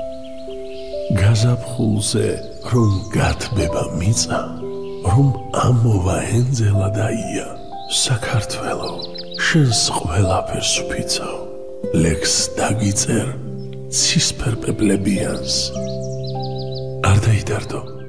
გაზაფხულზე რომ გათბება მიწა, რომ ამოვა ენძელა და ია, საქართველო, შენს ყველაფერს ვფიცავ, ლექს დაგიწერ ცისფერ პეპლებიანს. არ დაიდარდო.